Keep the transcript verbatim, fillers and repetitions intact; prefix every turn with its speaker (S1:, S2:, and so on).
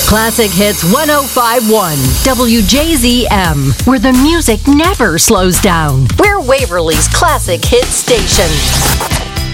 S1: Classic Hits one oh five point one, W J Z M, where the music never slows down. We're Waverly's Classic Hits Station.